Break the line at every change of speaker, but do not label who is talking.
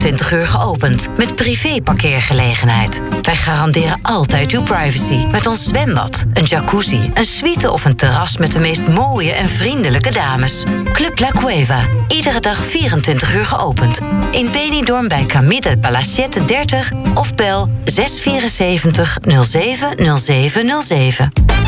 24 uur geopend. Met privé-parkeergelegenheid. Wij garanderen altijd uw privacy. Met ons zwembad, een jacuzzi, een suite of een terras met de meest mooie en vriendelijke dames. Club La Cueva. Iedere dag 24 uur geopend. In Benidorm bij Camille Palacete 30 of bel 674 070707.